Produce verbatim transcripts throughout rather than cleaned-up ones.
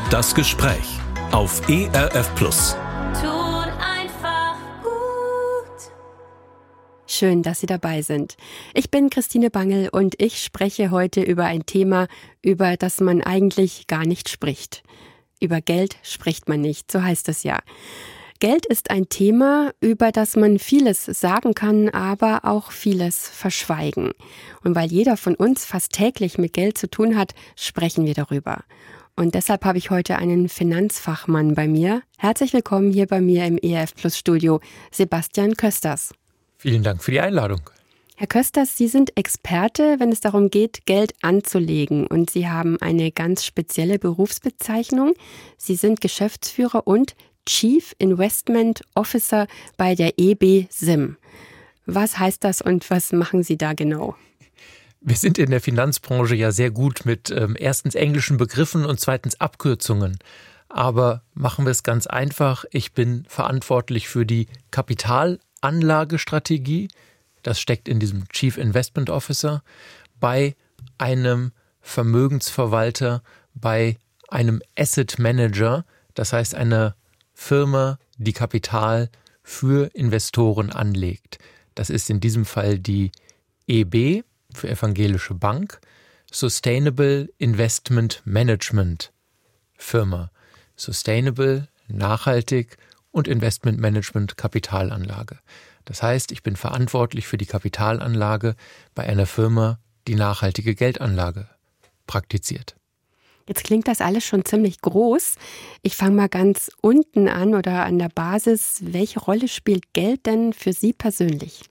Das Gespräch auf E R F Plus. Tut einfach gut. Schön, dass Sie dabei sind. Ich bin Christine Bangel und ich spreche heute über ein Thema, über das man eigentlich gar nicht spricht. Über Geld spricht man nicht, so heißt es ja. Geld ist ein Thema, über das man vieles sagen kann, aber auch vieles verschweigen. Und weil jeder von uns fast täglich mit Geld zu tun hat, sprechen wir darüber. Und deshalb habe ich heute einen Finanzfachmann bei mir. Herzlich willkommen hier bei mir im E R F Plus Studio, Sebastian Kösters. Vielen Dank für die Einladung. Herr Kösters, Sie sind Experte, wenn es darum geht, Geld anzulegen. Und Sie haben eine ganz spezielle Berufsbezeichnung. Sie sind Geschäftsführer und Chief Investment Officer bei der E B S I M. Was heißt das und was machen Sie da genau? Wir sind in der Finanzbranche ja sehr gut mit ähm, erstens englischen Begriffen und zweitens Abkürzungen. Aber machen wir es ganz einfach. Ich bin verantwortlich für die Kapitalanlagestrategie. Das steckt in diesem Chief Investment Officer bei einem Vermögensverwalter, bei einem Asset Manager, das heißt einer Firma, die Kapital für Investoren anlegt. Das ist in diesem Fall die E B für Evangelische Bank, Sustainable Investment Management Firma. Sustainable, nachhaltig und Investment Management Kapitalanlage. Das heißt, ich bin verantwortlich für die Kapitalanlage bei einer Firma, die nachhaltige Geldanlage praktiziert. Jetzt klingt das alles schon ziemlich groß. Ich fange mal ganz unten an oder an der Basis. Welche Rolle spielt Geld denn für Sie persönlich?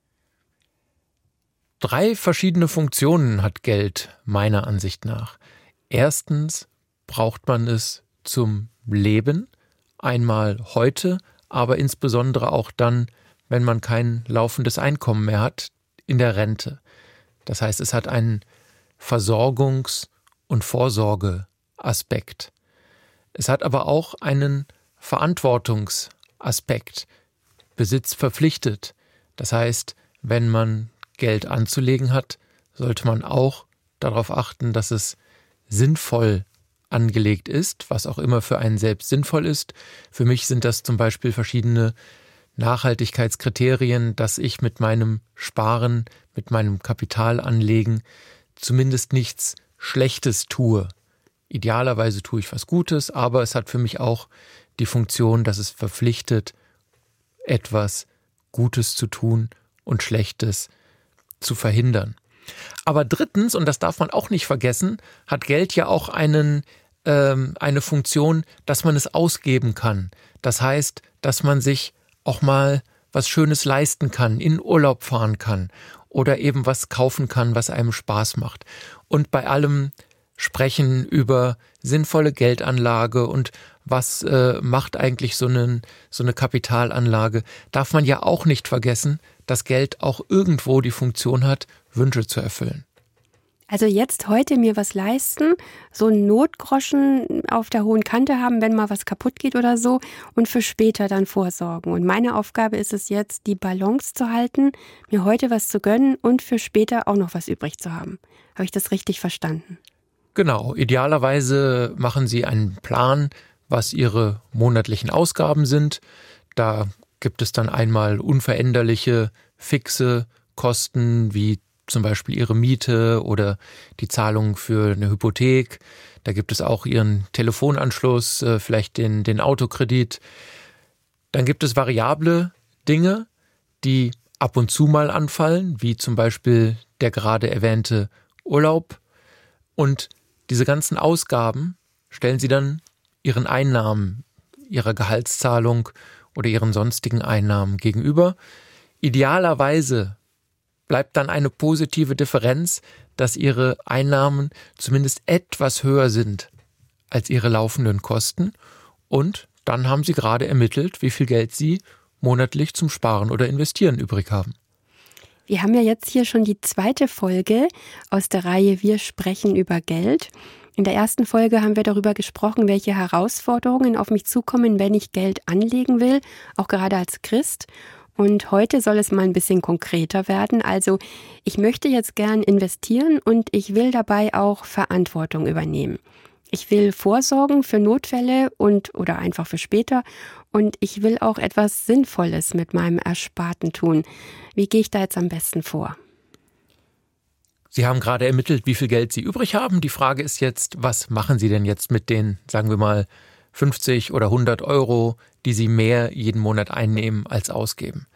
Drei verschiedene Funktionen hat Geld meiner Ansicht nach. Erstens braucht man es zum Leben, einmal heute, aber insbesondere auch dann, wenn man kein laufendes Einkommen mehr hat, in der Rente. Das heißt, es hat einen Versorgungs- und Vorsorgeaspekt. Es hat aber auch einen Verantwortungsaspekt. Besitz verpflichtet. Das heißt, wenn man Geld anzulegen hat, sollte man auch darauf achten, dass es sinnvoll angelegt ist, was auch immer für einen selbst sinnvoll ist. Für mich sind das zum Beispiel verschiedene Nachhaltigkeitskriterien, dass ich mit meinem Sparen, mit meinem Kapitalanlegen zumindest nichts Schlechtes tue. Idealerweise tue ich was Gutes, aber es hat für mich auch die Funktion, dass es verpflichtet, etwas Gutes zu tun und Schlechtes zu verhindern. Aber drittens, und das darf man auch nicht vergessen, hat Geld ja auch einen, ähm, eine Funktion, dass man es ausgeben kann. Das heißt, dass man sich auch mal was Schönes leisten kann, in Urlaub fahren kann oder eben was kaufen kann, was einem Spaß macht. Und bei allem Sprechen über sinnvolle Geldanlage und was äh, macht eigentlich so, einen, so eine Kapitalanlage, darf man ja auch nicht vergessen, dass Geld auch irgendwo die Funktion hat, Wünsche zu erfüllen. Also jetzt heute mir was leisten, so einen Notgroschen auf der hohen Kante haben, wenn mal was kaputt geht oder so und für später dann vorsorgen. Und meine Aufgabe ist es jetzt, die Balance zu halten, mir heute was zu gönnen und für später auch noch was übrig zu haben. Habe ich das richtig verstanden? Genau, idealerweise machen Sie einen Plan, was Ihre monatlichen Ausgaben sind. Da gibt es dann einmal unveränderliche, fixe Kosten, wie zum Beispiel Ihre Miete oder die Zahlung für eine Hypothek. Da gibt es auch Ihren Telefonanschluss, vielleicht den, den Autokredit. Dann gibt es variable Dinge, die ab und zu mal anfallen, wie zum Beispiel der gerade erwähnte Urlaub. Und diese ganzen Ausgaben stellen Sie dann Ihren Einnahmen, Ihrer Gehaltszahlung oder Ihren sonstigen Einnahmen gegenüber. Idealerweise bleibt dann eine positive Differenz, dass Ihre Einnahmen zumindest etwas höher sind als Ihre laufenden Kosten. Und dann haben Sie gerade ermittelt, wie viel Geld Sie monatlich zum Sparen oder Investieren übrig haben. Wir haben ja jetzt hier schon die zweite Folge aus der Reihe Wir sprechen über Geld. In der ersten Folge haben wir darüber gesprochen, welche Herausforderungen auf mich zukommen, wenn ich Geld anlegen will, auch gerade als Christ. Und heute soll es mal ein bisschen konkreter werden. Also ich möchte jetzt gern investieren und ich will dabei auch Verantwortung übernehmen. Ich will vorsorgen für Notfälle und oder einfach für später. Und ich will auch etwas Sinnvolles mit meinem Ersparten tun. Wie gehe ich da jetzt am besten vor? Sie haben gerade ermittelt, wie viel Geld Sie übrig haben. Die Frage ist jetzt, was machen Sie denn jetzt mit den, sagen wir mal, fünfzig oder hundert Euro, die Sie mehr jeden Monat einnehmen als ausgeben?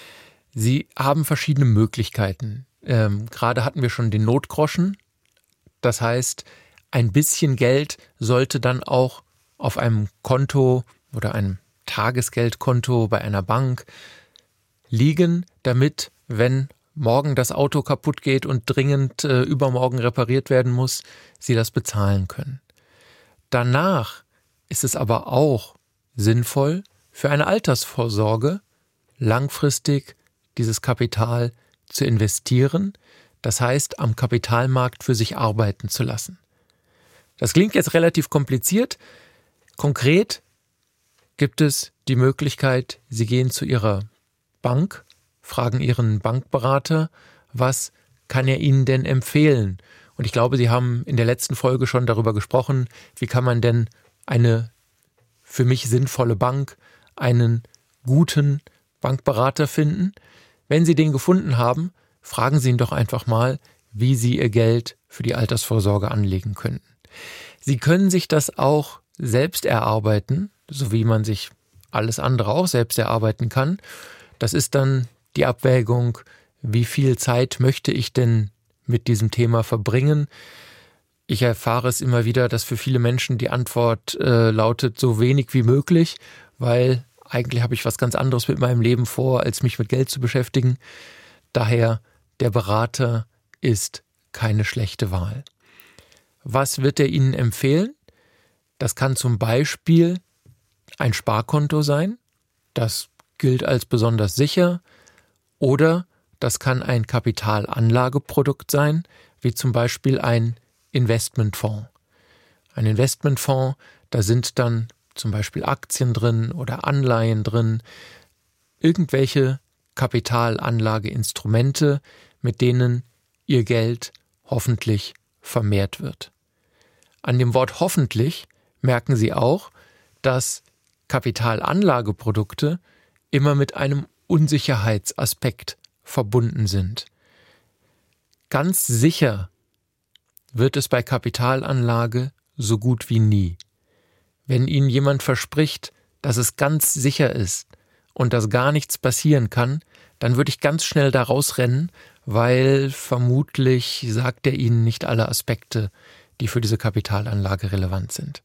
Sie haben verschiedene Möglichkeiten. Ähm, gerade hatten wir schon den Notgroschen. Das heißt, ein bisschen Geld sollte dann auch auf einem Konto oder einem Tagesgeldkonto bei einer Bank liegen, damit, wenn morgen das Auto kaputt geht und dringend äh, übermorgen repariert werden muss, Sie das bezahlen können. Danach ist es aber auch sinnvoll, für eine Altersvorsorge langfristig dieses Kapital zu investieren, das heißt, am Kapitalmarkt für sich arbeiten zu lassen. Das klingt jetzt relativ kompliziert. Konkret gibt es die Möglichkeit, Sie gehen zu Ihrer Bank, fragen Ihren Bankberater, was kann er Ihnen denn empfehlen? Und ich glaube, Sie haben in der letzten Folge schon darüber gesprochen, wie kann man denn eine für mich sinnvolle Bank, einen guten Bankberater finden. Wenn Sie den gefunden haben, fragen Sie ihn doch einfach mal, wie Sie Ihr Geld für die Altersvorsorge anlegen könnten. Sie können sich das auch selbst erarbeiten, so wie man sich alles andere auch selbst erarbeiten kann. Das ist dann die Abwägung, wie viel Zeit möchte ich denn mit diesem Thema verbringen. Ich erfahre es immer wieder, dass für viele Menschen die Antwort äh, lautet, so wenig wie möglich, weil eigentlich habe ich was ganz anderes mit meinem Leben vor, als mich mit Geld zu beschäftigen. Daher, der Berater ist keine schlechte Wahl. Was wird er Ihnen empfehlen? Das kann zum Beispiel ein Sparkonto sein. Das gilt als besonders sicher. Oder das kann ein Kapitalanlageprodukt sein, wie zum Beispiel ein Investmentfonds. Ein Investmentfonds, da sind dann zum Beispiel Aktien drin oder Anleihen drin, irgendwelche Kapitalanlageinstrumente, mit denen Ihr Geld hoffentlich vermehrt wird. An dem Wort hoffentlich merken Sie auch, dass Kapitalanlageprodukte immer mit einem Unsicherheitsaspekt verbunden sind. Ganz sicher wird es bei Kapitalanlage so gut wie nie. Wenn Ihnen jemand verspricht, dass es ganz sicher ist und dass gar nichts passieren kann, dann würde ich ganz schnell da rausrennen, weil vermutlich sagt er Ihnen nicht alle Aspekte, die für diese Kapitalanlage relevant sind.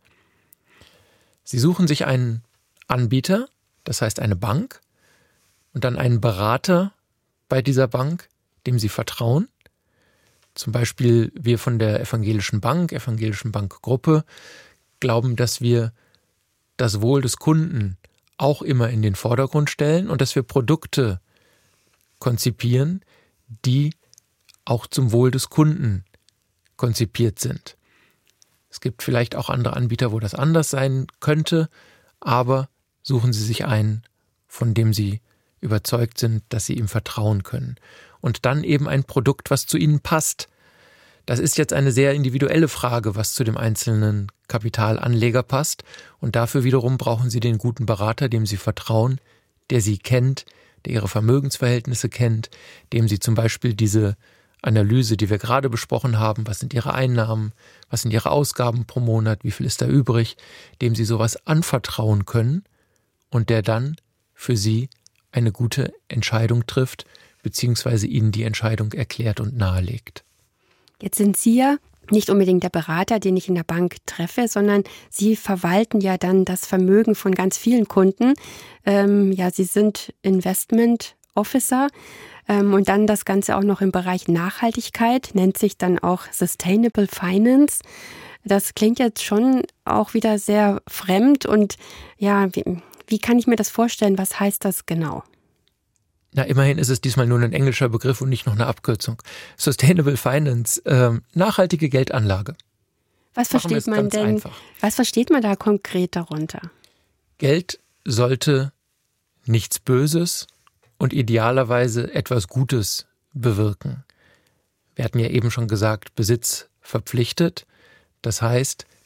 Sie suchen sich einen Anbieter, das heißt eine Bank, und dann einen Berater bei dieser Bank, dem Sie vertrauen. Zum Beispiel wir von der Evangelischen Bank, Evangelischen Bankgruppe, glauben, dass wir das Wohl des Kunden auch immer in den Vordergrund stellen und dass wir Produkte konzipieren, die auch zum Wohl des Kunden konzipiert sind. Es gibt vielleicht auch andere Anbieter, wo das anders sein könnte, aber suchen Sie sich einen, von dem Sie überzeugt sind, dass Sie ihm vertrauen können. Und dann eben ein Produkt, was zu Ihnen passt. Das ist jetzt eine sehr individuelle Frage, was zu dem einzelnen Kapitalanleger passt. Und dafür wiederum brauchen Sie den guten Berater, dem Sie vertrauen, der Sie kennt, der Ihre Vermögensverhältnisse kennt, dem Sie zum Beispiel diese Analyse, die wir gerade besprochen haben, was sind Ihre Einnahmen, was sind Ihre Ausgaben pro Monat, wie viel ist da übrig, dem Sie sowas anvertrauen können und der dann für Sie eine gute Entscheidung trifft, beziehungsweise Ihnen die Entscheidung erklärt und nahelegt. Jetzt sind Sie ja nicht unbedingt der Berater, den ich in der Bank treffe, sondern Sie verwalten ja dann das Vermögen von ganz vielen Kunden. Ähm, ja, Sie sind Investment Officer ähm, und dann das Ganze auch noch im Bereich Nachhaltigkeit, nennt sich dann auch Sustainable Finance. Das klingt jetzt schon auch wieder sehr fremd und ja, wie, wie kann ich mir das vorstellen? Was heißt das genau? Na, immerhin ist es diesmal nur ein englischer Begriff und nicht noch eine Abkürzung. Sustainable Finance, ähm, nachhaltige Geldanlage. Was versteht man denn? Einfach. Was versteht man da konkret darunter? Geld sollte nichts Böses und idealerweise etwas Gutes bewirken. Wir hatten ja eben schon gesagt, Besitz verpflichtet. Das heißt,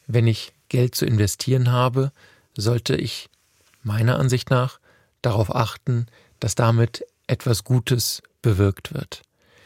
wenn ich Geld zu investieren habe, sollte ich meiner Ansicht nach darauf achten, dass damit etwas Gutes bewirkt wird.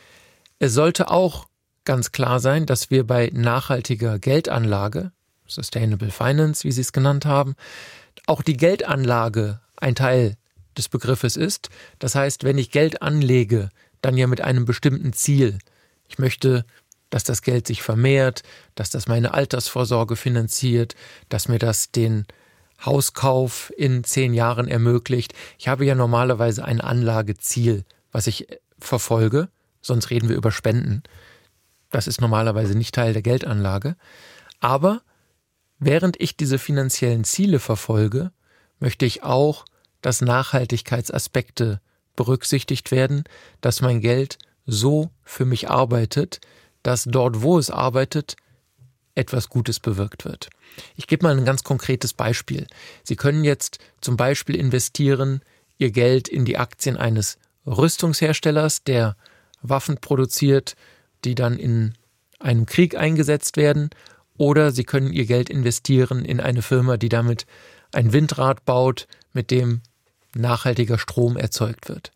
Es sollte auch ganz klar sein, dass wir bei nachhaltiger Geldanlage, Sustainable Finance, wie Sie es genannt haben, auch die Geldanlage ein Teil des Begriffes ist. Das heißt, wenn ich Geld anlege, dann ja mit einem bestimmten Ziel. Ich möchte, dass das Geld sich vermehrt, dass das meine Altersvorsorge finanziert, dass mir das den Hauskauf in zehn Jahren ermöglicht. Ich habe ja normalerweise ein Anlageziel, was ich verfolge, sonst reden wir über Spenden. Das ist normalerweise nicht Teil der Geldanlage. Aber während ich diese finanziellen Ziele verfolge, möchte ich auch, dass Nachhaltigkeitsaspekte berücksichtigt werden, dass mein Geld so für mich arbeitet, dass dort, wo es arbeitet, etwas Gutes bewirkt wird. Ich gebe mal ein ganz konkretes Beispiel. Sie können jetzt zum Beispiel investieren, Ihr Geld in die Aktien eines Rüstungsherstellers, der Waffen produziert, die dann in einem Krieg eingesetzt werden, oder Sie können Ihr Geld investieren in eine Firma, die damit ein Windrad baut, mit dem nachhaltiger Strom erzeugt wird.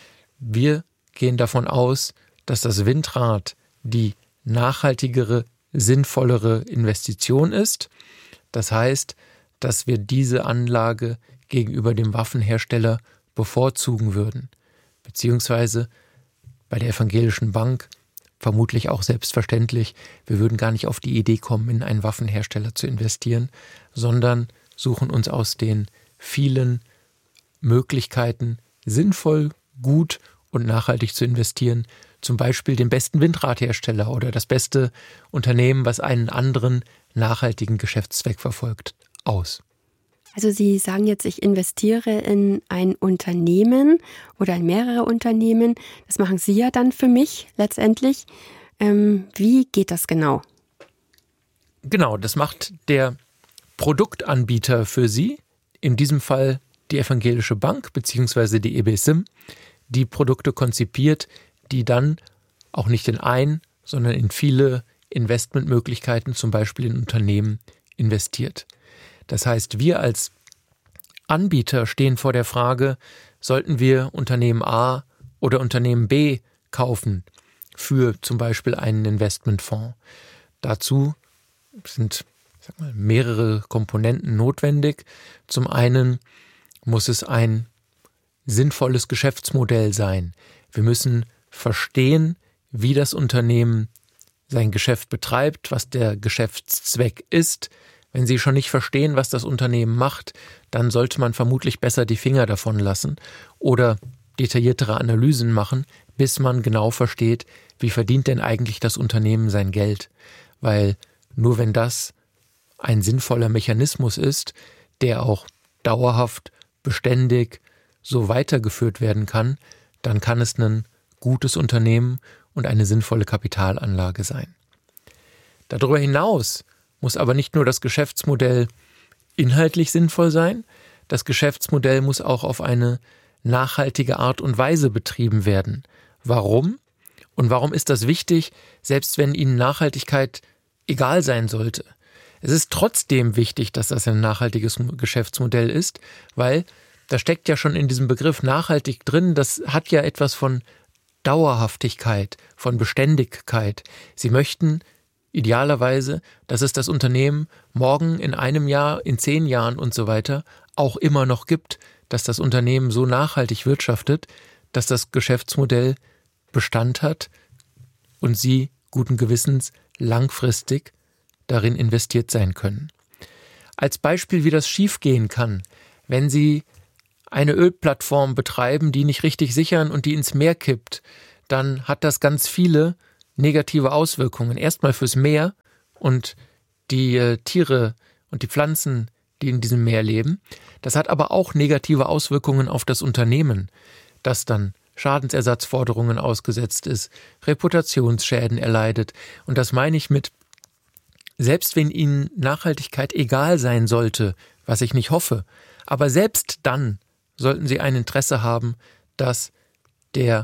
Wir gehen davon aus, dass das Windrad die nachhaltigere, sinnvollere Investition ist. Das heißt, dass wir diese Anlage gegenüber dem Waffenhersteller bevorzugen würden, beziehungsweise bei der Evangelischen Bank vermutlich auch selbstverständlich, wir würden gar nicht auf die Idee kommen, in einen Waffenhersteller zu investieren, sondern suchen uns aus den vielen Möglichkeiten, sinnvoll, gut und nachhaltig zu investieren, zum Beispiel den besten Windradhersteller oder das beste Unternehmen, was einen anderen nachhaltigen Geschäftszweck verfolgt, aus. Also Sie sagen jetzt, ich investiere in ein Unternehmen oder in mehrere Unternehmen. Das machen Sie ja dann für mich letztendlich. Ähm, wie geht das genau? Genau, das macht der Produktanbieter für Sie, in diesem Fall die Evangelische Bank bzw. die E B S I M, die Produkte konzipiert, die dann auch nicht in ein, sondern in viele Investmentmöglichkeiten, zum Beispiel in Unternehmen, investiert. Das heißt, wir als Anbieter stehen vor der Frage, sollten wir Unternehmen A oder Unternehmen B kaufen für zum Beispiel einen Investmentfonds. Dazu sind ich sag mal, mehrere Komponenten notwendig. Zum einen muss es ein sinnvolles Geschäftsmodell sein. Wir müssen verstehen, wie das Unternehmen sein Geschäft betreibt, was der Geschäftszweck ist. Wenn Sie schon nicht verstehen, was das Unternehmen macht, dann sollte man vermutlich besser die Finger davon lassen oder detailliertere Analysen machen, bis man genau versteht, wie verdient denn eigentlich das Unternehmen sein Geld. Weil nur wenn das ein sinnvoller Mechanismus ist, der auch dauerhaft, beständig so weitergeführt werden kann, dann kann es ein gutes Unternehmen und eine sinnvolle Kapitalanlage sein. Darüber hinaus muss aber nicht nur das Geschäftsmodell inhaltlich sinnvoll sein, das Geschäftsmodell muss auch auf eine nachhaltige Art und Weise betrieben werden. Warum? Und warum ist das wichtig, selbst wenn Ihnen Nachhaltigkeit egal sein sollte? Es ist trotzdem wichtig, dass das ein nachhaltiges Geschäftsmodell ist, weil da steckt ja schon in diesem Begriff nachhaltig drin, das hat ja etwas von Dauerhaftigkeit, von Beständigkeit. Sie möchten idealerweise, dass es das Unternehmen morgen, in einem Jahr, in zehn Jahren und so weiter auch immer noch gibt, dass das Unternehmen so nachhaltig wirtschaftet, dass das Geschäftsmodell Bestand hat und Sie guten Gewissens langfristig darin investiert sein können. Als Beispiel, wie das schiefgehen kann, wenn Sie eine Ölplattform betreiben, die nicht richtig sichern und die ins Meer kippt, dann hat das ganz viele negative Auswirkungen. Erstmal fürs Meer und die äh, Tiere und die Pflanzen, die in diesem Meer leben. Das hat aber auch negative Auswirkungen auf das Unternehmen, das dann Schadensersatzforderungen ausgesetzt ist, Reputationsschäden erleidet. Und das meine ich mit, selbst wenn Ihnen Nachhaltigkeit egal sein sollte, was ich nicht hoffe, aber selbst dann sollten Sie ein Interesse haben, dass der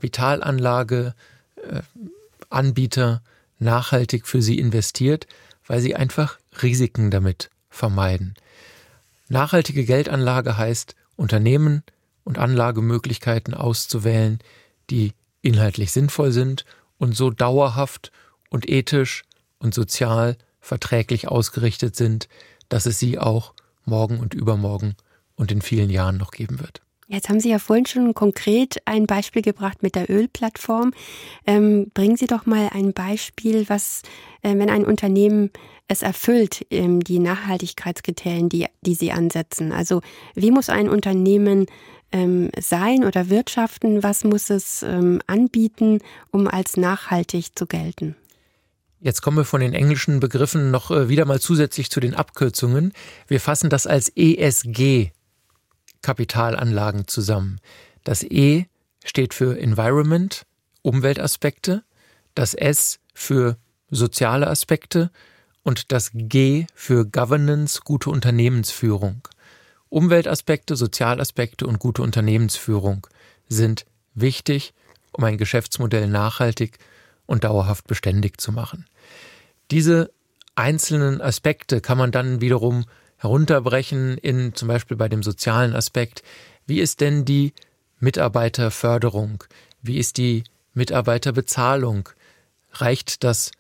Kapitalanlage äh, Anbieter nachhaltig für Sie investiert, weil sie einfach Risiken damit vermeiden. Nachhaltige Geldanlage heißt, Unternehmen und Anlagemöglichkeiten auszuwählen, die inhaltlich sinnvoll sind und so dauerhaft und ethisch und sozial verträglich ausgerichtet sind, dass es sie auch morgen und übermorgen und in vielen Jahren noch geben wird. Jetzt haben Sie ja vorhin schon konkret ein Beispiel gebracht mit der Ölplattform. Ähm, bringen Sie doch mal ein Beispiel, was, äh, wenn ein Unternehmen es erfüllt, ähm, die Nachhaltigkeitskriterien, die, die Sie ansetzen. Also wie muss ein Unternehmen ähm, sein oder wirtschaften? Was muss es ähm, anbieten, um als nachhaltig zu gelten? Jetzt kommen wir von den englischen Begriffen noch äh, wieder mal zusätzlich zu den Abkürzungen. Wir fassen das als E S G Kapitalanlagen zusammen. Das E steht für Environment, Umweltaspekte, das S für soziale Aspekte und das G für Governance, gute Unternehmensführung. Umweltaspekte, Sozialaspekte und gute Unternehmensführung sind wichtig, um ein Geschäftsmodell nachhaltig und dauerhaft beständig zu machen. Diese einzelnen Aspekte kann man dann wiederum herunterbrechen in zum Beispiel bei dem sozialen Aspekt. Wie ist denn die Mitarbeiterförderung? Wie ist die Mitarbeiterbezahlung? Reicht das,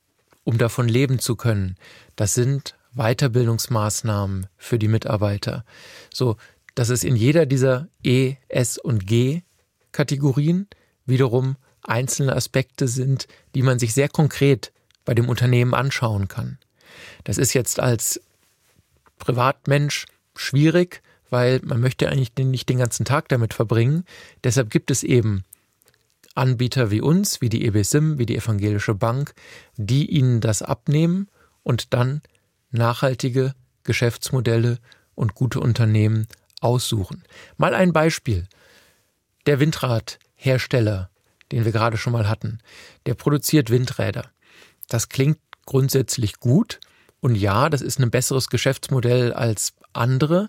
um davon leben zu können? Das sind Weiterbildungsmaßnahmen für die Mitarbeiter. So, dass es in jeder dieser E, S und G-Kategorien wiederum einzelne Aspekte sind, die man sich sehr konkret bei dem Unternehmen anschauen kann. Das ist jetzt als Privatmensch schwierig, weil man möchte eigentlich nicht den ganzen Tag damit verbringen. Deshalb gibt es eben Anbieter wie uns, wie die E B S I M, wie die Evangelische Bank, die ihnen das abnehmen und dann nachhaltige Geschäftsmodelle und gute Unternehmen aussuchen. Mal ein Beispiel. Der Windradhersteller, den wir gerade schon mal hatten, der produziert Windräder. Das klingt grundsätzlich gut. Und ja, das ist ein besseres Geschäftsmodell als andere.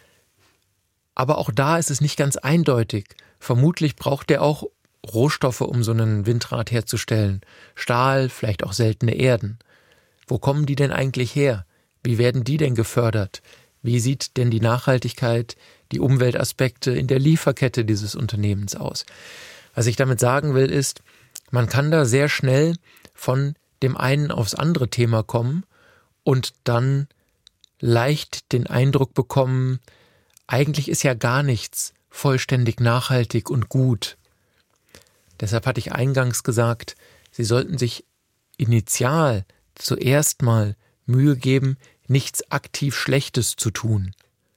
Aber auch da ist es nicht ganz eindeutig. Vermutlich braucht er auch Rohstoffe, um so einen Windrad herzustellen. Stahl, vielleicht auch seltene Erden. Wo kommen die denn eigentlich her? Wie werden die denn gefördert? Wie sieht denn die Nachhaltigkeit, die Umweltaspekte in der Lieferkette dieses Unternehmens aus? Was ich damit sagen will, ist, man kann da sehr schnell von dem einen aufs andere Thema kommen und dann leicht den Eindruck bekommen, eigentlich ist ja gar nichts vollständig nachhaltig und gut. Deshalb hatte ich eingangs gesagt, Sie sollten sich initial zuerst mal Mühe geben, nichts aktiv Schlechtes zu tun.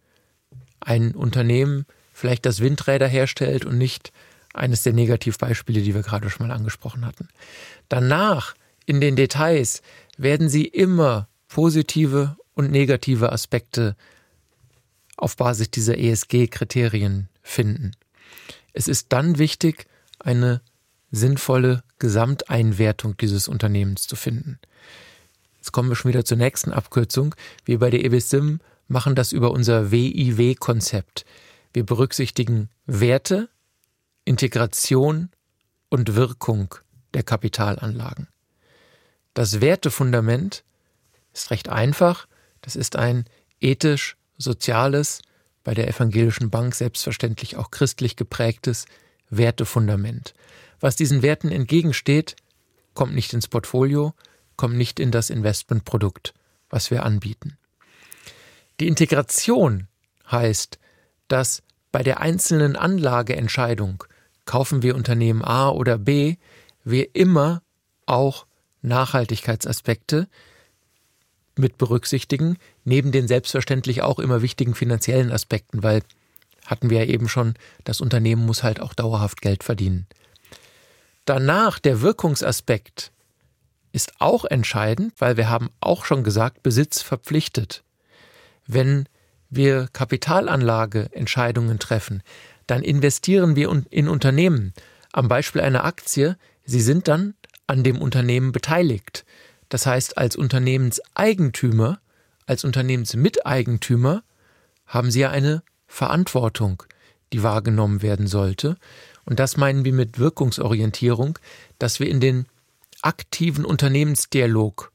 Ein Unternehmen, vielleicht das Windräder herstellt und nicht eines der Negativbeispiele, die wir gerade schon mal angesprochen hatten. Danach, in den Details, werden Sie immer positive und negative Aspekte auf Basis dieser E S G-Kriterien finden. Es ist dann wichtig, eine sinnvolle Gesamteinwertung dieses Unternehmens zu finden. Jetzt kommen wir schon wieder zur nächsten Abkürzung. Wir bei der E B S I M machen das über unser W I W-Konzept. Wir berücksichtigen Werte, Integration und Wirkung der Kapitalanlagen. Das Wertefundament ist recht einfach. Das ist ein ethisch-soziales, bei der Evangelischen Bank selbstverständlich auch christlich geprägtes Wertefundament. Was diesen Werten entgegensteht, kommt nicht ins Portfolio, kommt nicht in das Investmentprodukt, was wir anbieten. Die Integration heißt, dass bei der einzelnen Anlageentscheidung, kaufen wir Unternehmen A oder B, wir immer auch Nachhaltigkeitsaspekte mit berücksichtigen, neben den selbstverständlich auch immer wichtigen finanziellen Aspekten, weil, hatten wir ja eben schon, das Unternehmen muss halt auch dauerhaft Geld verdienen. Danach der Wirkungsaspekt ist auch entscheidend, weil wir haben auch schon gesagt, Besitz verpflichtet. Wenn wir Kapitalanlageentscheidungen treffen, dann investieren wir in Unternehmen. Am Beispiel einer Aktie, Sie sind dann an dem Unternehmen beteiligt. Das heißt, als Unternehmenseigentümer, als Unternehmensmiteigentümer haben Sie ja eine Verantwortung, die wahrgenommen werden sollte. Und das meinen wir mit Wirkungsorientierung, dass wir in den aktiven Unternehmensdialog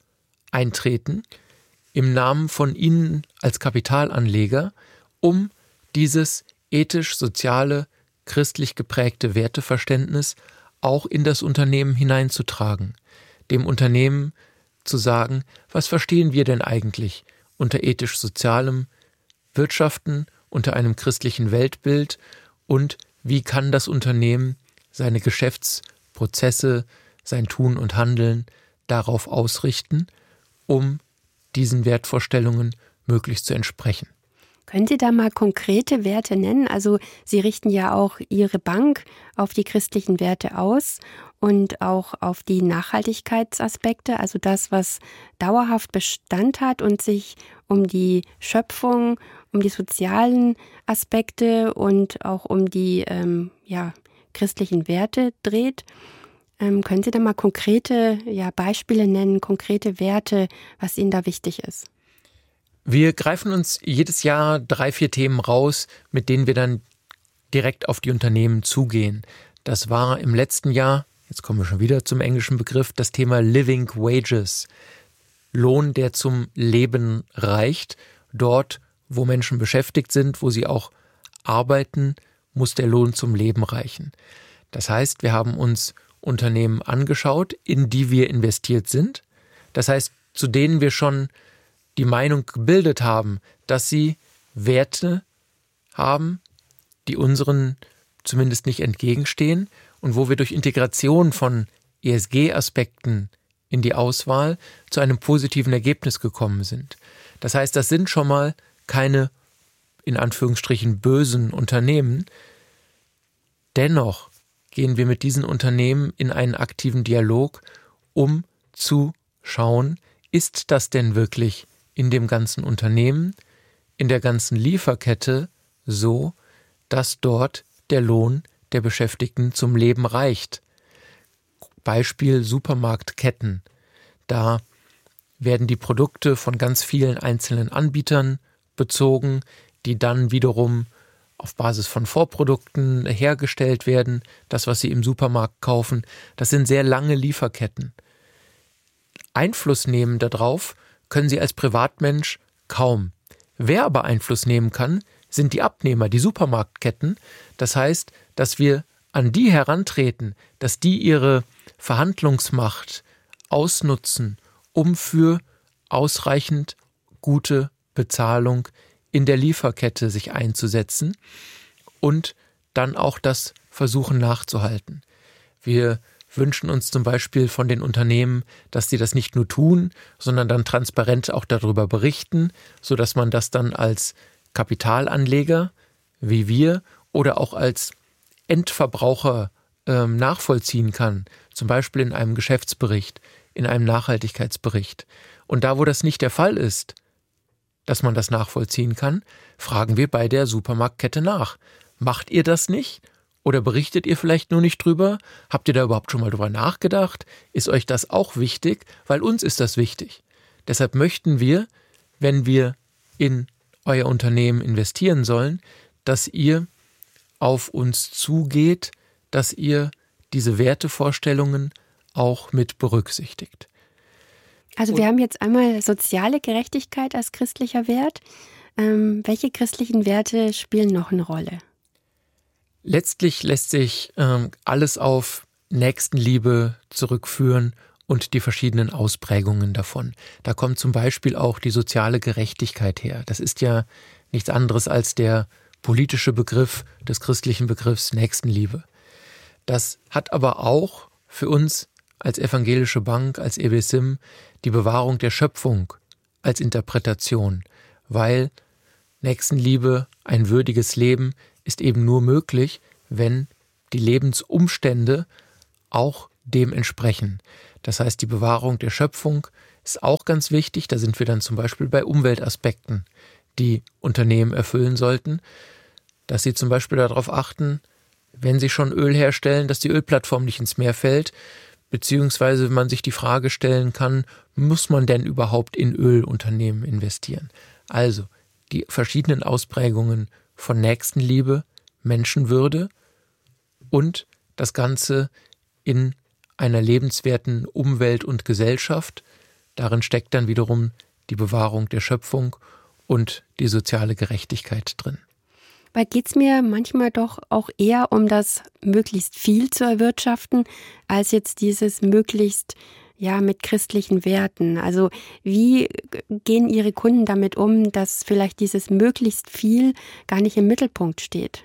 eintreten, im Namen von Ihnen als Kapitalanleger, um dieses ethisch-soziale, christlich geprägte Werteverständnis auch in das Unternehmen hineinzutragen, dem Unternehmen zu sagen, was verstehen wir denn eigentlich unter ethisch-sozialem Wirtschaften, unter einem christlichen Weltbild und wie kann das Unternehmen seine Geschäftsprozesse, sein Tun und Handeln darauf ausrichten, um diesen Wertvorstellungen möglichst zu entsprechen. Können Sie da mal konkrete Werte nennen? Also Sie richten ja auch Ihre Bank auf die christlichen Werte aus und auch auf die Nachhaltigkeitsaspekte, also das, was dauerhaft Bestand hat und sich um die Schöpfung, um die sozialen Aspekte und auch um die ähm, ja, christlichen Werte dreht. Ähm, können Sie da mal konkrete ja, Beispiele nennen, konkrete Werte, was Ihnen da wichtig ist? Wir greifen uns jedes Jahr drei, vier Themen raus, mit denen wir dann direkt auf die Unternehmen zugehen. Das war im letzten Jahr, jetzt kommen wir schon wieder zum englischen Begriff, das Thema Living Wages. Lohn, der zum Leben reicht. Dort, wo Menschen beschäftigt sind, wo sie auch arbeiten, muss der Lohn zum Leben reichen. Das heißt, wir haben uns Unternehmen angeschaut, in die wir investiert sind. Das heißt, zu denen wir schon die Meinung gebildet haben, dass sie Werte haben, die unseren zumindest nicht entgegenstehen und wo wir durch Integration von E S G-Aspekten in die Auswahl zu einem positiven Ergebnis gekommen sind. Das heißt, das sind schon mal keine, in Anführungsstrichen, bösen Unternehmen. Dennoch gehen wir mit diesen Unternehmen in einen aktiven Dialog, um zu schauen, ist das denn wirklich in dem ganzen Unternehmen, in der ganzen Lieferkette so, dass dort der Lohn der Beschäftigten zum Leben reicht. Beispiel Supermarktketten. Da werden die Produkte von ganz vielen einzelnen Anbietern bezogen, die dann wiederum auf Basis von Vorprodukten hergestellt werden. Das, was Sie im Supermarkt kaufen, das sind sehr lange Lieferketten. Einfluss nehmen darauf können Sie als Privatmensch kaum. Wer aber Einfluss nehmen kann, sind die Abnehmer, die Supermarktketten. Das heißt, dass wir an die herantreten, dass die ihre Verhandlungsmacht ausnutzen, um für ausreichend gute Bezahlung in der Lieferkette sich einzusetzen und dann auch das versuchen nachzuhalten. Wir wünschen uns zum Beispiel von den Unternehmen, dass sie das nicht nur tun, sondern dann transparent auch darüber berichten, sodass man das dann als Kapitalanleger wie wir oder auch als Endverbraucher äh, nachvollziehen kann, zum Beispiel in einem Geschäftsbericht, in einem Nachhaltigkeitsbericht. Und da, wo das nicht der Fall ist, dass man das nachvollziehen kann, fragen wir bei der Supermarktkette nach. Macht ihr das nicht? Oder berichtet ihr vielleicht nur nicht drüber? Habt ihr da überhaupt schon mal drüber nachgedacht? Ist euch das auch wichtig? Weil uns ist das wichtig. Deshalb möchten wir, wenn wir in euer Unternehmen investieren sollen, dass ihr auf uns zugeht, dass ihr diese Wertevorstellungen auch mit berücksichtigt. Also wir haben jetzt einmal soziale Gerechtigkeit als christlicher Wert. Ähm, welche christlichen Werte spielen noch eine Rolle? Letztlich lässt sich ähm, alles auf Nächstenliebe zurückführen und die verschiedenen Ausprägungen davon. Da kommt zum Beispiel auch die soziale Gerechtigkeit her. Das ist ja nichts anderes als der politische Begriff des christlichen Begriffs Nächstenliebe. Das hat aber auch für uns als evangelische Bank, als E B S I M, die Bewahrung der Schöpfung als Interpretation, weil Nächstenliebe, ein würdiges Leben, ist eben nur möglich, wenn die Lebensumstände auch dem entsprechen. Das heißt, die Bewahrung der Schöpfung ist auch ganz wichtig. Da sind wir dann zum Beispiel bei Umweltaspekten, die Unternehmen erfüllen sollten, dass sie zum Beispiel darauf achten, wenn sie schon Öl herstellen, dass die Ölplattform nicht ins Meer fällt, beziehungsweise man sich die Frage stellen kann, muss man denn überhaupt in Ölunternehmen investieren? Also die verschiedenen Ausprägungen von Nächstenliebe, Menschenwürde und das Ganze in einer lebenswerten Umwelt und Gesellschaft darin steckt dann wiederum die Bewahrung der Schöpfung und die soziale Gerechtigkeit drin. Weil geht es mir manchmal doch auch eher um das möglichst viel zu erwirtschaften, als jetzt dieses möglichst ja mit christlichen Werten. Also wie gehen Ihre Kunden damit um, dass vielleicht dieses möglichst viel gar nicht im Mittelpunkt steht?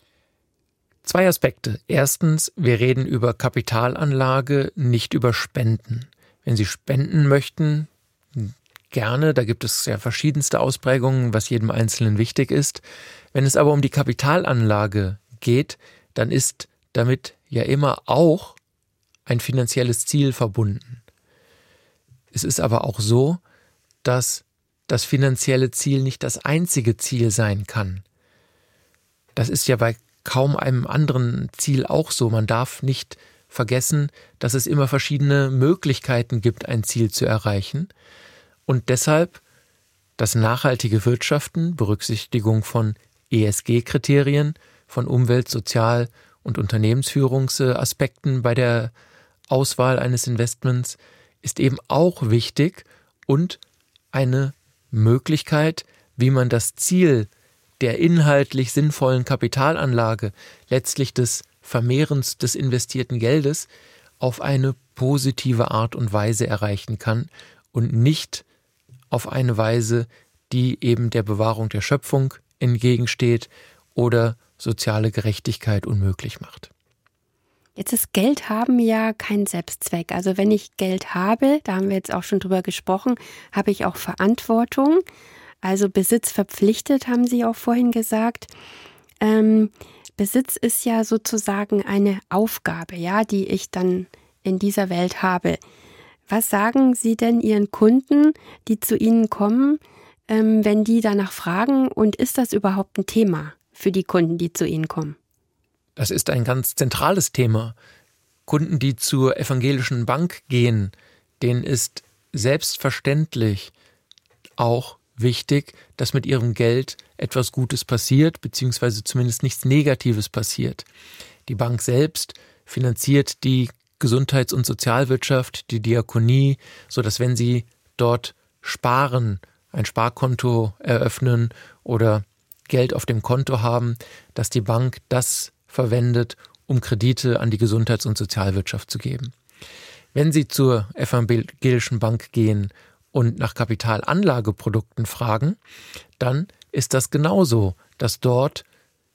Zwei Aspekte. Erstens, wir reden über Kapitalanlage, nicht über Spenden. Wenn Sie spenden möchten, gerne, da gibt es ja verschiedenste Ausprägungen, was jedem Einzelnen wichtig ist. Wenn es aber um die Kapitalanlage geht, dann ist damit ja immer auch ein finanzielles Ziel verbunden. Es ist aber auch so, dass das finanzielle Ziel nicht das einzige Ziel sein kann. Das ist ja bei kaum einem anderen Ziel auch so. Man darf nicht vergessen, dass es immer verschiedene Möglichkeiten gibt, ein Ziel zu erreichen. Und deshalb das nachhaltige Wirtschaften, Berücksichtigung von E S G-Kriterien, von Umwelt-, Sozial- und Unternehmensführungsaspekten bei der Auswahl eines Investments ist eben auch wichtig und eine Möglichkeit, wie man das Ziel der inhaltlich sinnvollen Kapitalanlage, letztlich des Vermehrens des investierten Geldes, auf eine positive Art und Weise erreichen kann und nicht auf eine Weise, die eben der Bewahrung der Schöpfung entgegensteht oder soziale Gerechtigkeit unmöglich macht. Jetzt ist Geld haben ja kein Selbstzweck. Also wenn ich Geld habe, da haben wir jetzt auch schon drüber gesprochen, habe ich auch Verantwortung. Also Besitz verpflichtet, haben Sie auch vorhin gesagt. Ähm, Besitz ist ja sozusagen eine Aufgabe, ja, die ich dann in dieser Welt habe. Was sagen Sie denn Ihren Kunden, die zu Ihnen kommen, ähm, wenn die danach fragen? Und ist das überhaupt ein Thema für die Kunden, die zu Ihnen kommen? Das ist ein ganz zentrales Thema. Kunden, die zur evangelischen Bank gehen, denen ist selbstverständlich auch wichtig, dass mit ihrem Geld etwas Gutes passiert, beziehungsweise zumindest nichts Negatives passiert. Die Bank selbst finanziert die Gesundheits- und Sozialwirtschaft, die Diakonie, sodass wenn Sie dort sparen, ein Sparkonto eröffnen oder Geld auf dem Konto haben, dass die Bank das verwendet, um Kredite an die Gesundheits- und Sozialwirtschaft zu geben. Wenn Sie zur evangelischen Bank gehen und nach Kapitalanlageprodukten fragen, dann ist das genauso, dass dort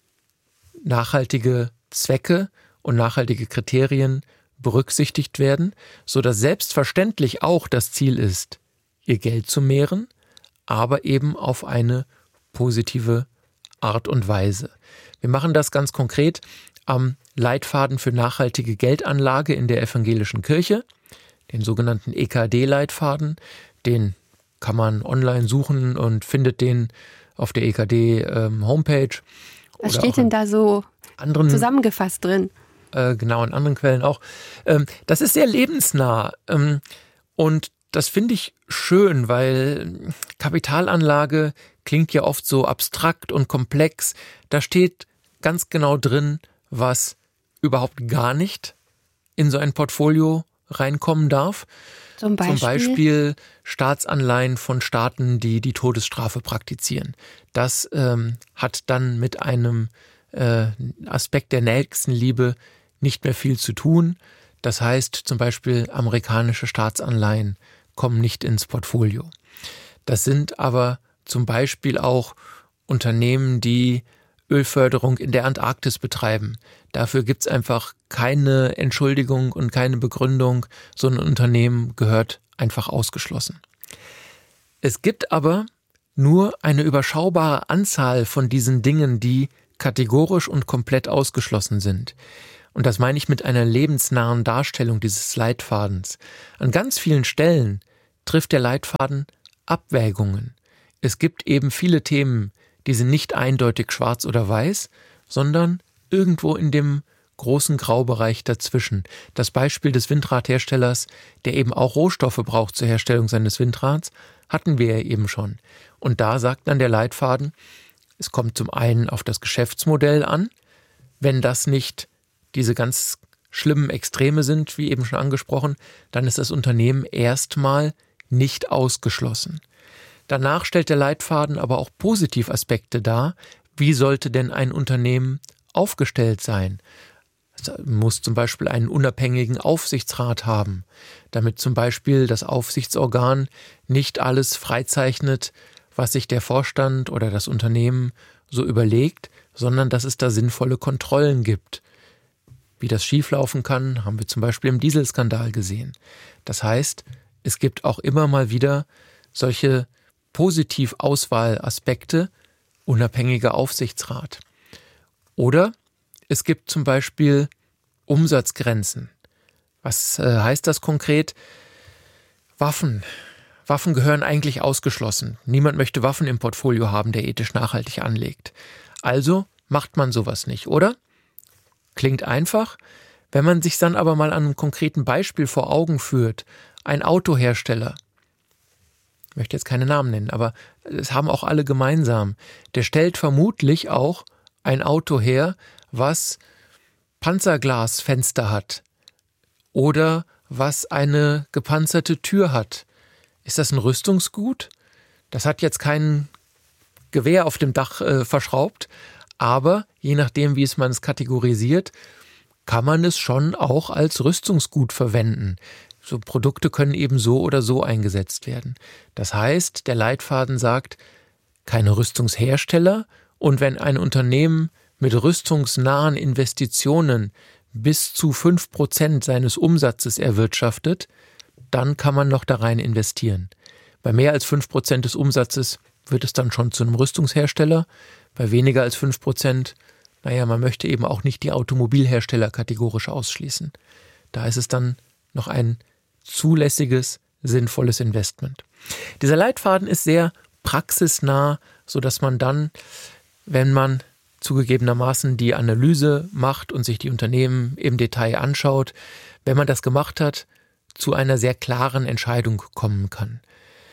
nachhaltige Zwecke und nachhaltige Kriterien berücksichtigt werden, sodass selbstverständlich auch das Ziel ist, ihr Geld zu mehren, aber eben auf eine positive Art und Weise. Wir machen das ganz konkret am Leitfaden für nachhaltige Geldanlage in der evangelischen Kirche, den sogenannten E K D-Leitfaden. Den kann man online suchen und findet den auf der E K D-Homepage. Ähm, Was steht denn da so anderen, zusammengefasst drin? Äh, genau, in anderen Quellen auch. Ähm, das ist sehr lebensnah. Ähm, und das finde ich schön, weil Kapitalanlage klingt ja oft so abstrakt und komplex. Da steht ganz genau drin, was überhaupt gar nicht in so ein Portfolio reinkommen darf. Zum Beispiel? Zum Beispiel Staatsanleihen von Staaten, die die Todesstrafe praktizieren. Das ähm, hat dann mit einem äh, Aspekt der Nächstenliebe nicht mehr viel zu tun. Das heißt zum Beispiel amerikanische Staatsanleihen kommen nicht ins Portfolio. Das sind aber zum Beispiel auch Unternehmen, die Ölförderung in der Antarktis betreiben. Dafür gibt es einfach keine Entschuldigung und keine Begründung. So ein Unternehmen gehört einfach ausgeschlossen. Es gibt aber nur eine überschaubare Anzahl von diesen Dingen, die kategorisch und komplett ausgeschlossen sind. Und das meine ich mit einer lebensnahen Darstellung dieses Leitfadens. An ganz vielen Stellen trifft der Leitfaden Abwägungen. Es gibt eben viele Themen, die sind nicht eindeutig schwarz oder weiß, sondern irgendwo in dem großen Graubereich dazwischen. Das Beispiel des Windradherstellers, der eben auch Rohstoffe braucht zur Herstellung seines Windrads, hatten wir ja eben schon. Und da sagt dann der Leitfaden, es kommt zum einen auf das Geschäftsmodell an, wenn das nicht diese ganz schlimmen Extreme sind, wie eben schon angesprochen, dann ist das Unternehmen erstmal nicht ausgeschlossen. Danach stellt der Leitfaden aber auch Positivaspekte dar. Wie sollte denn ein Unternehmen aufgestellt sein? Es muss zum Beispiel einen unabhängigen Aufsichtsrat haben, damit zum Beispiel das Aufsichtsorgan nicht alles freizeichnet, was sich der Vorstand oder das Unternehmen so überlegt, sondern dass es da sinnvolle Kontrollen gibt. Wie das schieflaufen kann, haben wir zum Beispiel im Dieselskandal gesehen. Das heißt, es gibt auch immer mal wieder solche Positivauswahlaspekte, unabhängiger Aufsichtsrat. Oder es gibt zum Beispiel Umsatzgrenzen. Was äh, heißt das konkret? Waffen. Waffen gehören eigentlich ausgeschlossen. Niemand möchte Waffen im Portfolio haben, der ethisch nachhaltig anlegt. Also macht man sowas nicht, oder? Klingt einfach. Wenn man sich dann aber mal an einem konkreten Beispiel vor Augen führt, ein Autohersteller, ich möchte jetzt keine Namen nennen, aber es haben auch alle gemeinsam, der stellt vermutlich auch ein Auto her, was Panzerglasfenster hat oder was eine gepanzerte Tür hat. Ist das ein Rüstungsgut? Das hat jetzt kein Gewehr auf dem Dach äh, verschraubt, aber je nachdem, wie es man es kategorisiert, kann man es schon auch als Rüstungsgut verwenden. So Produkte können eben so oder so eingesetzt werden. Das heißt, der Leitfaden sagt, keine Rüstungshersteller, und wenn ein Unternehmen mit rüstungsnahen Investitionen bis zu fünf Prozent seines Umsatzes erwirtschaftet, dann kann man noch da rein investieren. Bei mehr als fünf Prozent des Umsatzes wird es dann schon zu einem Rüstungshersteller. Bei weniger als fünf Prozent, naja, man möchte eben auch nicht die Automobilhersteller kategorisch ausschließen. Da ist es dann noch ein zulässiges, sinnvolles Investment. Dieser Leitfaden ist sehr praxisnah, sodass man dann, wenn man zugegebenermaßen die Analyse macht und sich die Unternehmen im Detail anschaut, wenn man das gemacht hat, zu einer sehr klaren Entscheidung kommen kann.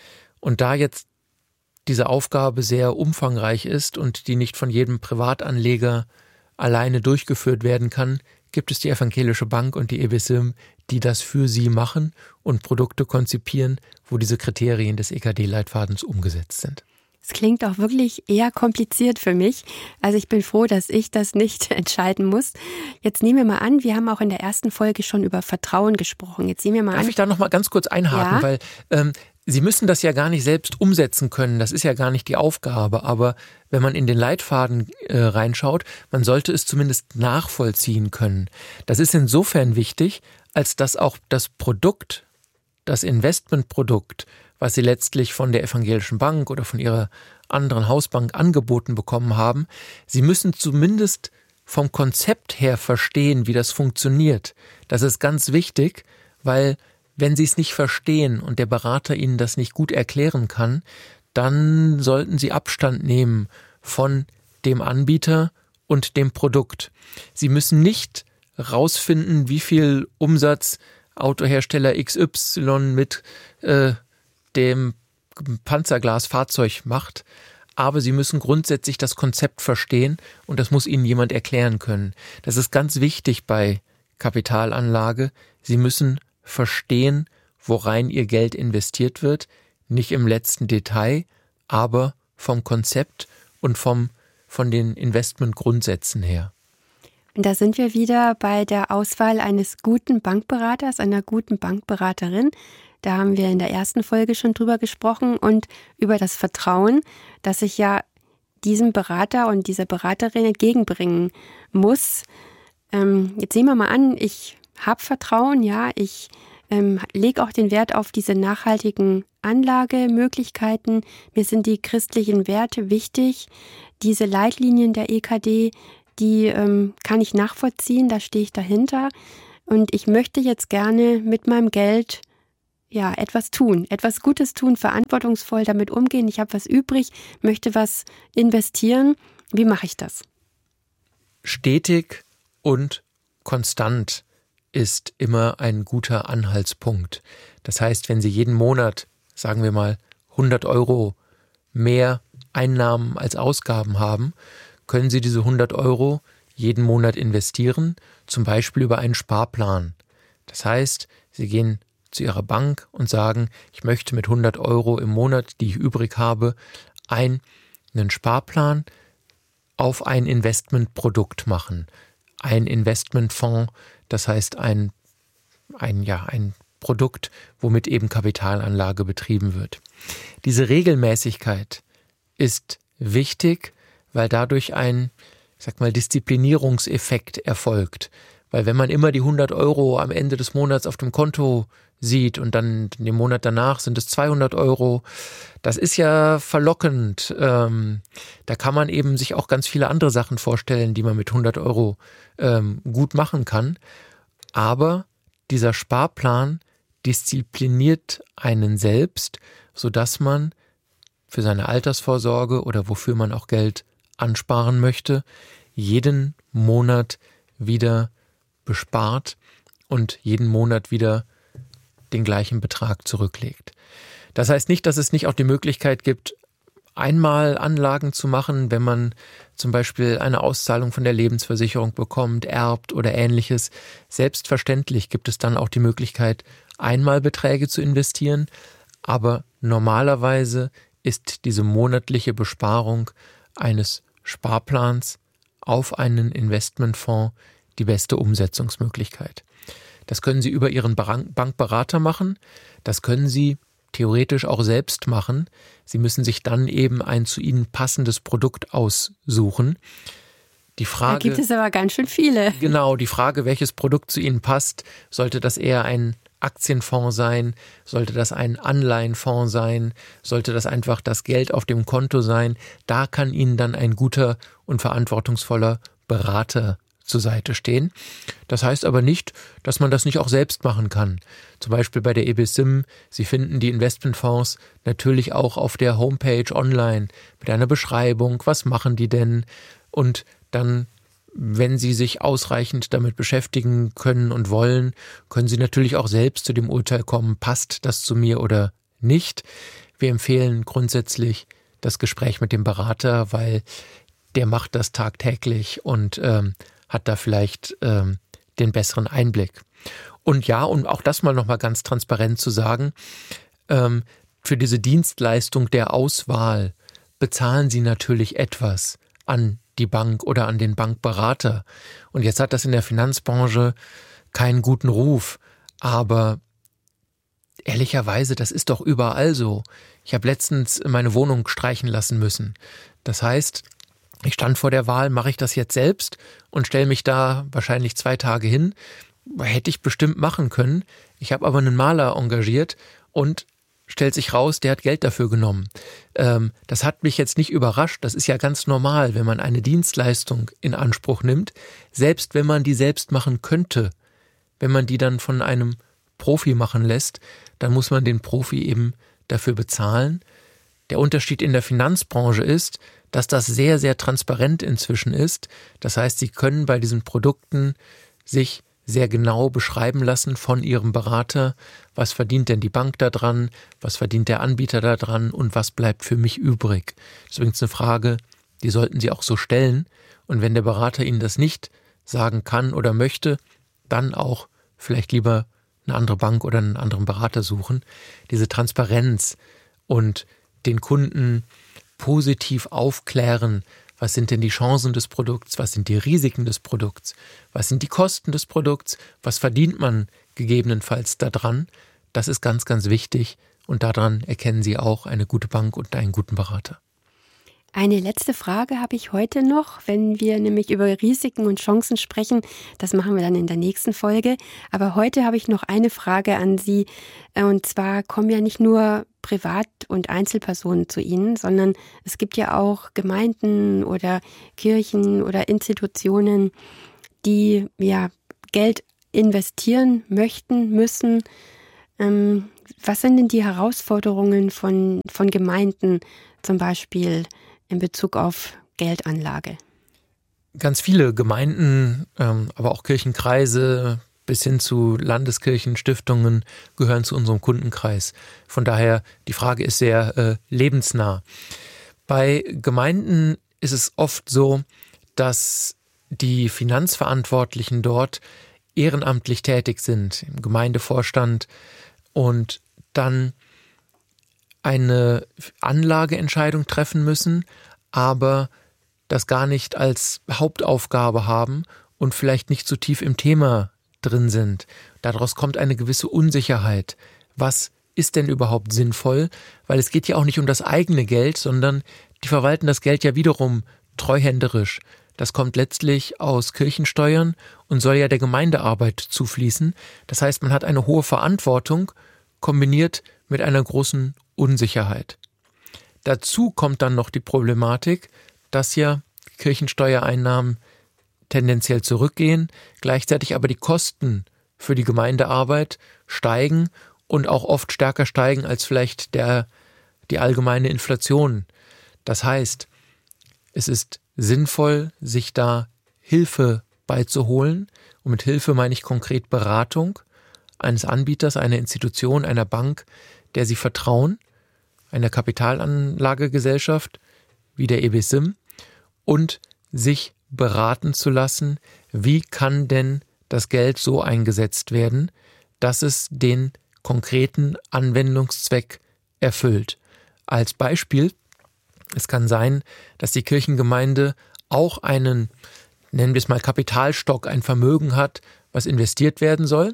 Und da jetzt diese Aufgabe sehr umfangreich ist und die nicht von jedem Privatanleger alleine durchgeführt werden kann, gibt es die Evangelische Bank und die E B S I M, die das für sie machen und Produkte konzipieren, wo diese Kriterien des E K D-Leitfadens umgesetzt sind. Es klingt auch wirklich eher kompliziert für mich. Also ich bin froh, dass ich das nicht entscheiden muss. Jetzt nehmen wir mal an, wir haben auch in der ersten Folge schon über Vertrauen gesprochen. Jetzt nehmen wir mal Darf an. ich da noch mal ganz kurz einhaken, ja? weil ähm, Sie müssen das ja gar nicht selbst umsetzen können. Das ist ja gar nicht die Aufgabe. Aber wenn man in den Leitfaden äh, reinschaut, man sollte es zumindest nachvollziehen können. Das ist insofern wichtig, als dass auch das Produkt, das Investmentprodukt, was Sie letztlich von der Evangelischen Bank oder von Ihrer anderen Hausbank angeboten bekommen haben, Sie müssen zumindest vom Konzept her verstehen, wie das funktioniert. Das ist ganz wichtig, weil wenn Sie es nicht verstehen und der Berater Ihnen das nicht gut erklären kann, dann sollten Sie Abstand nehmen von dem Anbieter und dem Produkt. Sie müssen nicht rausfinden, wie viel Umsatz Autohersteller X Y mit äh, dem Panzerglasfahrzeug macht, aber Sie müssen grundsätzlich das Konzept verstehen und das muss Ihnen jemand erklären können. Das ist ganz wichtig bei Kapitalanlage. Sie müssen verstehen, worein Ihr Geld investiert wird, nicht im letzten Detail, aber vom Konzept und vom, von den Investmentgrundsätzen her. Und da sind wir wieder bei der Auswahl eines guten Bankberaters, einer guten Bankberaterin. Da haben wir in der ersten Folge schon drüber gesprochen und über das Vertrauen, das ich ja diesem Berater und dieser Beraterin entgegenbringen muss. Ähm, jetzt sehen wir mal an, ich habe Vertrauen, ja, ich ähm, lege auch den Wert auf diese nachhaltigen Anlagemöglichkeiten. Mir sind die christlichen Werte wichtig. Diese Leitlinien der E K D, die ähm, kann ich nachvollziehen, da stehe ich dahinter. Und ich möchte jetzt gerne mit meinem Geld ja etwas tun, etwas Gutes tun, verantwortungsvoll damit umgehen. Ich habe was übrig, möchte was investieren. Wie mache ich das? Stetig und konstant ist immer ein guter Anhaltspunkt. Das heißt, wenn Sie jeden Monat, sagen wir mal, hundert Euro mehr Einnahmen als Ausgaben haben, können Sie diese hundert Euro jeden Monat investieren, zum Beispiel über einen Sparplan. Das heißt, Sie gehen zu ihrer Bank und sagen, ich möchte mit hundert Euro im Monat, die ich übrig habe, einen Sparplan auf ein Investmentprodukt machen. Ein Investmentfonds, das heißt ein, ein, ja, ein Produkt, womit eben Kapitalanlage betrieben wird. Diese Regelmäßigkeit ist wichtig, weil dadurch ein, ich sag mal, Disziplinierungseffekt erfolgt. Weil wenn man immer die hundert Euro am Ende des Monats auf dem Konto sieht und dann den Monat danach sind es zweihundert Euro, das ist ja verlockend. Ähm, da kann man eben sich auch ganz viele andere Sachen vorstellen, die man mit hundert Euro ähm, gut machen kann. Aber dieser Sparplan diszipliniert einen selbst, sodass man für seine Altersvorsorge oder wofür man auch Geld ansparen möchte, jeden Monat wieder bespart und jeden Monat wieder den gleichen Betrag zurücklegt. Das heißt nicht, dass es nicht auch die Möglichkeit gibt, einmal Anlagen zu machen, wenn man zum Beispiel eine Auszahlung von der Lebensversicherung bekommt, erbt oder ähnliches. Selbstverständlich gibt es dann auch die Möglichkeit, einmal Beträge zu investieren, aber normalerweise ist diese monatliche Besparung eines Sparplans auf einen Investmentfonds die beste Umsetzungsmöglichkeit. Das können Sie über Ihren Bankberater machen, das können Sie theoretisch auch selbst machen. Sie müssen sich dann eben ein zu Ihnen passendes Produkt aussuchen. Die Frage, da gibt es aber ganz schön viele. Genau, die Frage, welches Produkt zu Ihnen passt, sollte das eher ein Aktienfonds sein, sollte das ein Anleihenfonds sein, sollte das einfach das Geld auf dem Konto sein, da kann Ihnen dann ein guter und verantwortungsvoller Berater zur Seite stehen. Das heißt aber nicht, dass man das nicht auch selbst machen kann. Zum Beispiel bei der eBaySim, Sie finden die Investmentfonds natürlich auch auf der Homepage online mit einer Beschreibung, was machen die denn, und dann, wenn Sie sich ausreichend damit beschäftigen können und wollen, können Sie natürlich auch selbst zu dem Urteil kommen, passt das zu mir oder nicht. Wir empfehlen grundsätzlich das Gespräch mit dem Berater, weil der macht das tagtäglich und ähm, hat da vielleicht ähm, den besseren Einblick. Und ja, um auch das mal nochmal ganz transparent zu sagen, ähm, für diese Dienstleistung der Auswahl bezahlen Sie natürlich etwas an die Bank oder an den Bankberater. Und jetzt hat das in der Finanzbranche keinen guten Ruf, aber ehrlicherweise, das ist doch überall so. Ich habe letztens meine Wohnung streichen lassen müssen. Das heißt, ich stand vor der Wahl, mache ich das jetzt selbst und stelle mich da wahrscheinlich zwei Tage hin. Hätte ich bestimmt machen können. Ich habe aber einen Maler engagiert und stellt sich raus, der hat Geld dafür genommen. Ähm, das hat mich jetzt nicht überrascht. Das ist ja ganz normal, wenn man eine Dienstleistung in Anspruch nimmt. Selbst wenn man die selbst machen könnte, wenn man die dann von einem Profi machen lässt, dann muss man den Profi eben dafür bezahlen. Der Unterschied in der Finanzbranche ist, dass das sehr, sehr transparent inzwischen ist. Das heißt, Sie können bei diesen Produkten sich sehr genau beschreiben lassen von Ihrem Berater, was verdient denn die Bank da dran, was verdient der Anbieter da dran und was bleibt für mich übrig. Das ist übrigens eine Frage, die sollten Sie auch so stellen. Und wenn der Berater Ihnen das nicht sagen kann oder möchte, dann auch vielleicht lieber eine andere Bank oder einen anderen Berater suchen. Diese Transparenz und den Kunden positiv aufklären, was sind denn die Chancen des Produkts, was sind die Risiken des Produkts, was sind die Kosten des Produkts, was verdient man gegebenenfalls daran, das ist ganz, ganz wichtig und daran erkennen Sie auch eine gute Bank und einen guten Berater. Eine letzte Frage habe ich heute noch, wenn wir nämlich über Risiken und Chancen sprechen. Das machen wir dann in der nächsten Folge. Aber heute habe ich noch eine Frage an Sie. Und zwar kommen ja nicht nur Privat- und Einzelpersonen zu Ihnen, sondern es gibt ja auch Gemeinden oder Kirchen oder Institutionen, die ja Geld investieren möchten, müssen. Ähm, was sind denn die Herausforderungen von, von Gemeinden zum Beispiel in Bezug auf Geldanlage? Ganz viele Gemeinden, ähm, aber auch Kirchenkreise bis hin zu Landeskirchen, Stiftungen gehören zu unserem Kundenkreis. Von daher, die Frage ist sehr äh, lebensnah. Bei Gemeinden ist es oft so, dass die Finanzverantwortlichen dort ehrenamtlich tätig sind, im Gemeindevorstand und dann eine Anlageentscheidung treffen müssen, aber das gar nicht als Hauptaufgabe haben und vielleicht nicht so tief im Thema drin sind. Daraus kommt eine gewisse Unsicherheit. Was ist denn überhaupt sinnvoll? Weil es geht ja auch nicht um das eigene Geld, sondern die verwalten das Geld ja wiederum treuhänderisch. Das kommt letztlich aus Kirchensteuern und soll ja der Gemeindearbeit zufließen. Das heißt, man hat eine hohe Verantwortung kombiniert mit einer großen Unsicherheit. Dazu kommt dann noch die Problematik, dass ja Kirchensteuereinnahmen tendenziell zurückgehen, gleichzeitig aber die Kosten für die Gemeindearbeit steigen und auch oft stärker steigen als vielleicht der, die allgemeine Inflation. Das heißt, es ist sinnvoll, sich da Hilfe beizuholen. Und mit Hilfe meine ich konkret Beratung eines Anbieters, einer Institution, einer Bank, der Sie vertrauen, einer Kapitalanlagegesellschaft wie der E B S I M, und sich beraten zu lassen, wie kann denn das Geld so eingesetzt werden, dass es den konkreten Anwendungszweck erfüllt. Als Beispiel, es kann sein, dass die Kirchengemeinde auch einen, nennen wir es mal Kapitalstock, ein Vermögen hat, was investiert werden soll,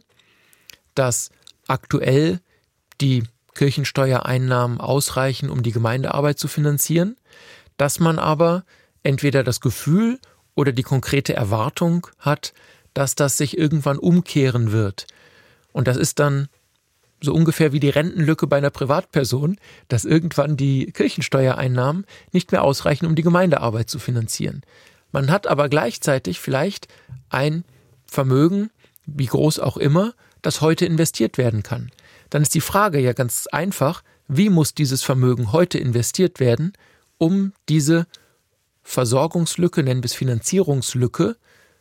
dass aktuell die Kirchensteuereinnahmen ausreichen, um die Gemeindearbeit zu finanzieren, dass man aber entweder das Gefühl oder die konkrete Erwartung hat, dass das sich irgendwann umkehren wird. Und das ist dann so ungefähr wie die Rentenlücke bei einer Privatperson, dass irgendwann die Kirchensteuereinnahmen nicht mehr ausreichen, um die Gemeindearbeit zu finanzieren. Man hat aber gleichzeitig vielleicht ein Vermögen, wie groß auch immer, das heute investiert werden kann. Dann ist die Frage ja ganz einfach, wie muss dieses Vermögen heute investiert werden, um diese Versorgungslücke, nennen wir es Finanzierungslücke,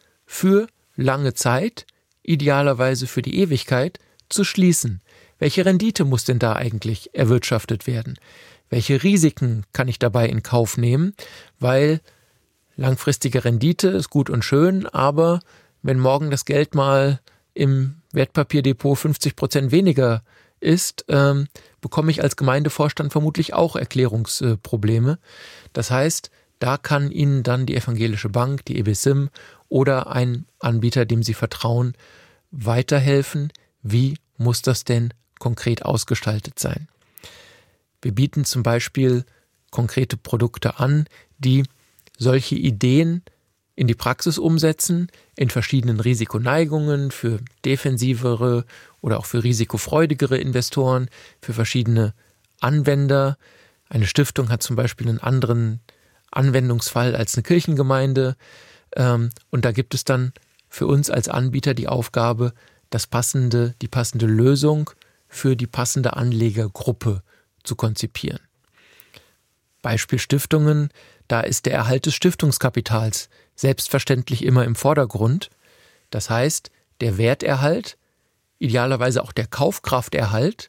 für lange Zeit, idealerweise für die Ewigkeit, zu schließen. Welche Rendite muss denn da eigentlich erwirtschaftet werden? Welche Risiken kann ich dabei in Kauf nehmen? Weil langfristige Rendite ist gut und schön, aber wenn morgen das Geld mal im Wertpapierdepot fünfzig Prozent weniger ist, ähm, bekomme ich als Gemeindevorstand vermutlich auch Erklärungsprobleme. Das heißt, da kann Ihnen dann die Evangelische Bank, die E B S I M oder ein Anbieter, dem Sie vertrauen, weiterhelfen. Wie muss das denn konkret ausgestaltet sein? Wir bieten zum Beispiel konkrete Produkte an, die solche Ideen in die Praxis umsetzen, in verschiedenen Risikoneigungen für defensivere oder auch für risikofreudigere Investoren, für verschiedene Anwender. Eine Stiftung hat zum Beispiel einen anderen Anwendungsfall als eine Kirchengemeinde. Und da gibt es dann für uns als Anbieter die Aufgabe, das passende, die passende Lösung für die passende Anlegergruppe zu konzipieren. Beispiel Stiftungen, da ist der Erhalt des Stiftungskapitals selbstverständlich immer im Vordergrund. Das heißt, der Werterhalt, idealerweise auch der Kaufkrafterhalt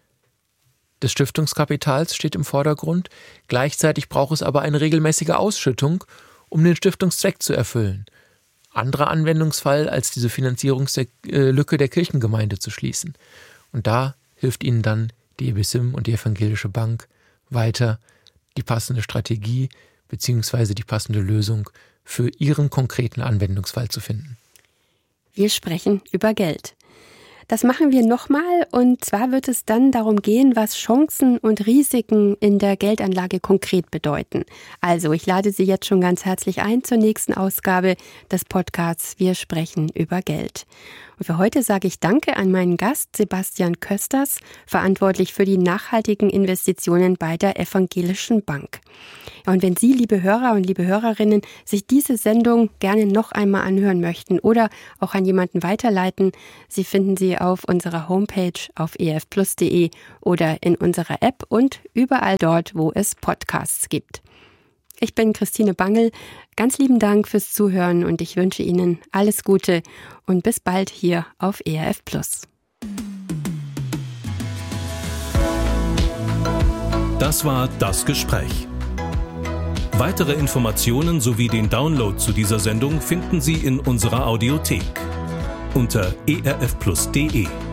des Stiftungskapitals steht im Vordergrund. Gleichzeitig braucht es aber eine regelmäßige Ausschüttung, um den Stiftungszweck zu erfüllen. Anderer Anwendungsfall, als diese Finanzierungslücke der Kirchengemeinde zu schließen. Und da hilft Ihnen dann die E B S I M und die Evangelische Bank weiter, die passende Strategie bzw. die passende Lösung für Ihren konkreten Anwendungsfall zu finden. Wir sprechen über Geld. Das machen wir nochmal, und zwar wird es dann darum gehen, was Chancen und Risiken in der Geldanlage konkret bedeuten. Also ich lade Sie jetzt schon ganz herzlich ein zur nächsten Ausgabe des Podcasts Wir sprechen über Geld. Und für heute sage ich Danke an meinen Gast Sebastian Kösters, verantwortlich für die nachhaltigen Investitionen bei der Evangelischen Bank. Und wenn Sie, liebe Hörer und liebe Hörerinnen, sich diese Sendung gerne noch einmal anhören möchten oder auch an jemanden weiterleiten, Sie finden sie auf unserer Homepage auf e f plus punkt de oder in unserer App und überall dort, wo es Podcasts gibt. Ich bin Christine Bangel. Ganz lieben Dank fürs Zuhören und ich wünsche Ihnen alles Gute und bis bald hier auf E R F Plus. Das war das Gespräch. Weitere Informationen sowie den Download zu dieser Sendung finden Sie in unserer Audiothek unter e r f plus punkt de.